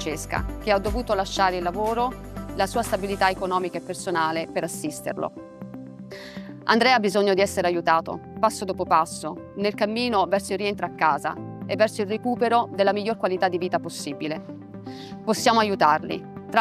Francesca, che ha dovuto lasciare il lavoro, la sua stabilità economica e personale per assisterlo. Andrea ha bisogno di essere aiutato, passo dopo passo, nel cammino verso il rientro a casa e verso il recupero della miglior qualità di vita possibile. Possiamo aiutarli.